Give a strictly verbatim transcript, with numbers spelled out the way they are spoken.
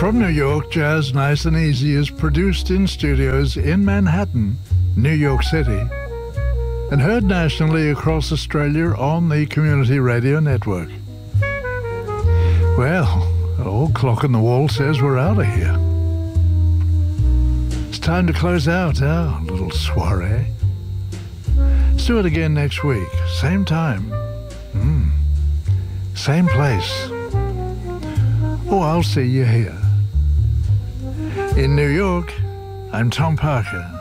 From New York, Jazz Nice and Easy is produced in studios in Manhattan, New York City, and heard nationally across Australia on the Community Radio Network. Well, the old clock on the wall says we're out of here. It's time to close out our little soiree. Let's do it again next week. Same time. Mm. Same place. Oh, I'll see you here. In New York, I'm Tom Parker.